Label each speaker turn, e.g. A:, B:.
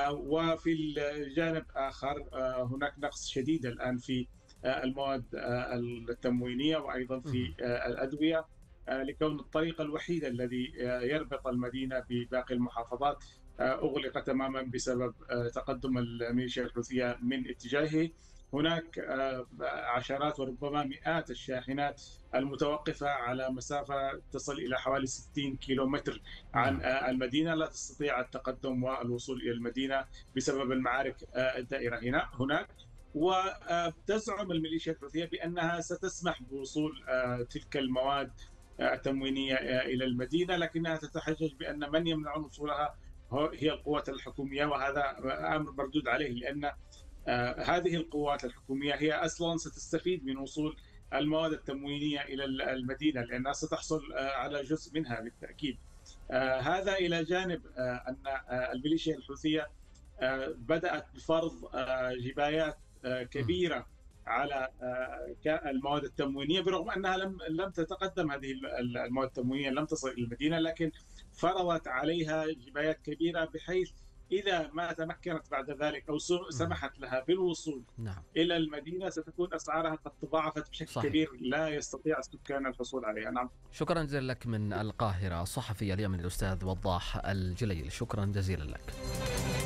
A: وفي الجانب آخر هناك نقص شديد الآن في المواد التموينية، وأيضا في
B: اهم.
A: الأدوية، لكون الطريق الوحيد الذي يربط المدينة بباقي المحافظات أغلق تماما بسبب تقدم الميليشيا الحوثية من اتجاهه. هناك عشرات وربما مئات الشاحنات المتوقفة على مسافة تصل إلى حوالي 60 كيلومتر عن
B: نعم.
A: المدينة، لا تستطيع التقدم والوصول إلى المدينة بسبب المعارك الدائرة هناك. وتزعم الميليشيا الحوثية بأنها ستسمح بوصول تلك المواد التموينية إلى المدينة، لكنها تتحجج بأن من يمنع وصولها هي القوات الحكومية، وهذا أمر مردود عليه، لأن هذه القوات الحكومية هي أصلا ستستفيد من وصول المواد التموينية إلى المدينة، لأنها ستحصل على جزء منها بالتأكيد. هذا إلى جانب أن الميليشيا الحوثية بدأت بفرض جبايات
B: إمم.
A: كبيرة على المواد التموينية، برغم أنها لم تتقدم هذه المواد التموينية، لم تصل إلى المدينة، لكن فرضت عليها جبايات كبيرة، بحيث إذا ما تمكنت بعد ذلك أو
B: اهم.
A: سمحت لها بالوصول
B: نعم.
A: إلى المدينة ستكون أسعارها قد تضاعفت بشكل
B: صحيح.
A: كبير، لا يستطيع السكان الحصول عليها. نعم.
B: شكرًا جزيلًا لك من القاهرة الصحفي اليمني الأستاذ وضاح الجليل، شكرًا جزيلًا لك.